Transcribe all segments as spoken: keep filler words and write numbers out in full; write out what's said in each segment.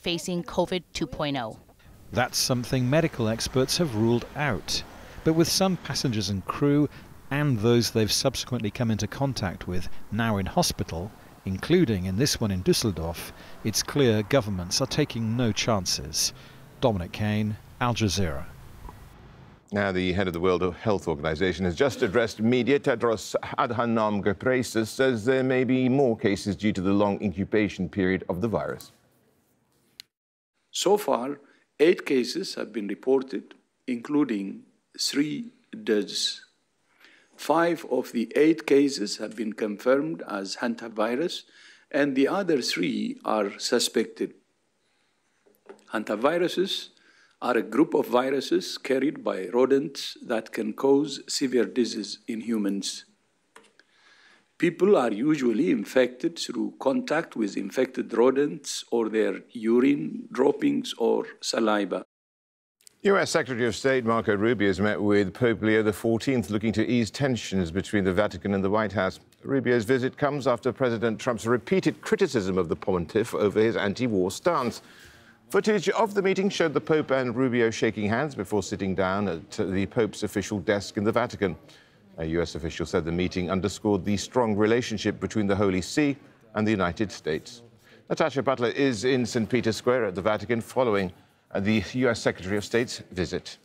facing COVID two point oh. That's something medical experts have ruled out. But with some passengers and crew, and those they've subsequently come into contact with, now in hospital, including in this one in Düsseldorf, it's clear governments are taking no chances. Dominic Kane, Al Jazeera. Now, the head of the World Health Organization has just addressed media. Tedros Adhanom Ghebreyesus says there may be more cases due to the long incubation period of the virus. So far, eight cases have been reported, including three deaths. Five of the eight cases have been confirmed as hantavirus, and the other three are suspected. Hantaviruses are a group of viruses carried by rodents that can cause severe disease in humans. People are usually infected through contact with infected rodents or their urine, droppings, or saliva. U S Secretary of State Marco Rubio has met with Pope Leo the fourteenth, looking to ease tensions between the Vatican and the White House. Rubio's visit comes after President Trump's repeated criticism of the pontiff over his anti-war stance. Footage of the meeting showed the Pope and Rubio shaking hands before sitting down at the Pope's official desk in the Vatican. A U S official said the meeting underscored the strong relationship between the Holy See and the United States. Natasha Butler is in Saint Peter's Square at the Vatican following the U S Secretary of State's visit.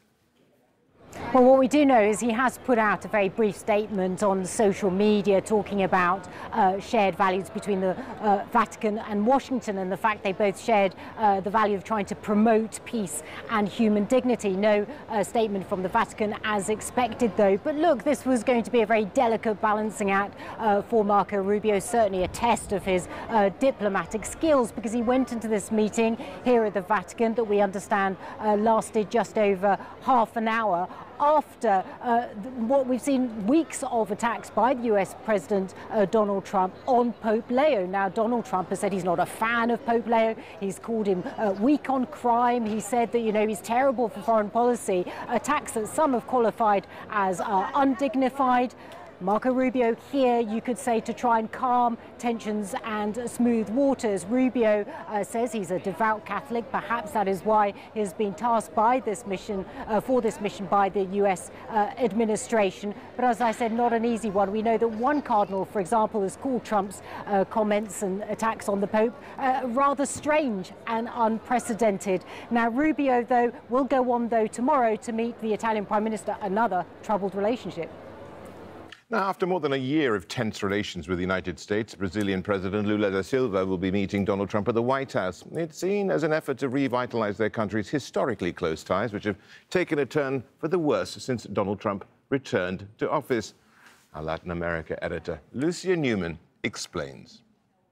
Well, what we do know is he has put out a very brief statement on social media talking about uh, shared values between the uh, Vatican and Washington, and the fact they both shared uh, the value of trying to promote peace and human dignity. No uh, statement from the Vatican as expected, though. But look, this was going to be a very delicate balancing act uh, for Marco Rubio, certainly a test of his uh, diplomatic skills, because he went into this meeting here at the Vatican that we understand uh, lasted just over half an hour, after uh, what we've seen weeks of attacks by the U S President uh, Donald Trump on Pope Leo. Now, Donald Trump has said he's not a fan of Pope Leo. He's called him uh, weak on crime. He said that, you know, he's terrible for foreign policy. Attacks that some have qualified as uh, undignified. Marco Rubio here, you could say, to try and calm tensions and smooth waters. Rubio uh, says he's a devout Catholic. Perhaps that is why he's been tasked by this mission, uh, for this mission by the U S uh, administration. But as I said, not an easy one. We know that one cardinal, for example, has called Trump's uh, comments and attacks on the Pope uh, rather strange and unprecedented. Now, Rubio, though, will go on, though, tomorrow to meet the Italian Prime Minister, another troubled relationship. Now, after more than a year of tense relations with the United States, Brazilian President Lula da Silva will be meeting Donald Trump at the White House. It's seen as an effort to revitalize their country's historically close ties, which have taken a turn for the worse since Donald Trump returned to office. Our Latin America editor, Lucia Newman, explains.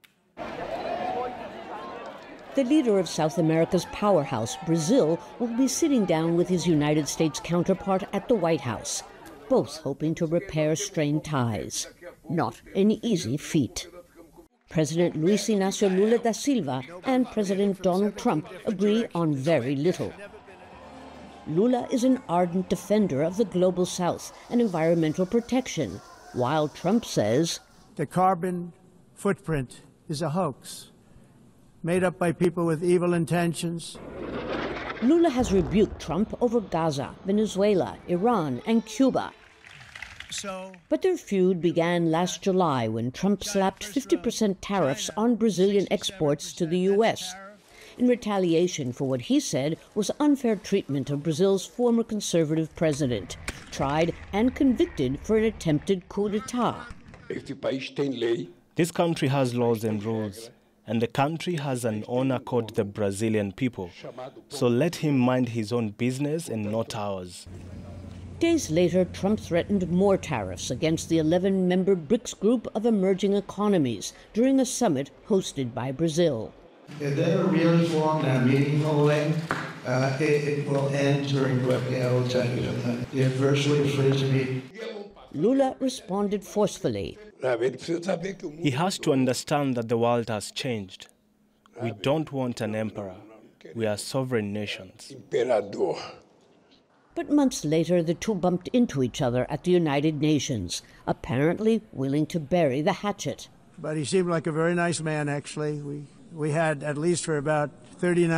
The leader of South America's powerhouse, Brazil, will be sitting down with his United States counterpart at the White House, both hoping to repair strained ties. Not an easy feat. President Luis Inácio Lula da Silva and President Donald Trump agree on very little. Lula is an ardent defender of the Global South and environmental protection, while Trump says the carbon footprint is a hoax, made up by people with evil intentions. Lula has rebuked Trump over Gaza, Venezuela, Iran, and Cuba. So, but their feud began last July when Trump slapped fifty percent tariffs on Brazilian exports to the U S in retaliation for what he said was unfair treatment of Brazil's former conservative president, tried and convicted for an attempted coup d'etat. This country has laws and rules, and the country has an honor called the Brazilian people. So let him mind his own business and not ours. Days later, Trump threatened more tariffs against the eleven-member BRICS group of emerging economies during a summit hosted by Brazil. If they are really formed and meaningful way, uh, it, it will end during quickly, I will tell you that. The adversary frisbee. Lula responded forcefully. He has to understand that the world has changed. We don't want an emperor. We are sovereign nations. But months later, the two bumped into each other at the United Nations, apparently willing to bury the hatchet. But he seemed like a very nice man, actually. We, we had, at least for about thirty-nine